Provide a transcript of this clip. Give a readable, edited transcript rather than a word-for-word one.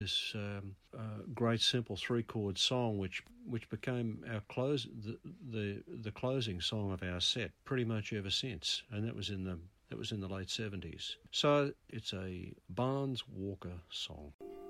this great simple three-chord song, which became our the closing song of our set pretty much ever since, and that was in the late 70s. So it's a Barnes Walker song.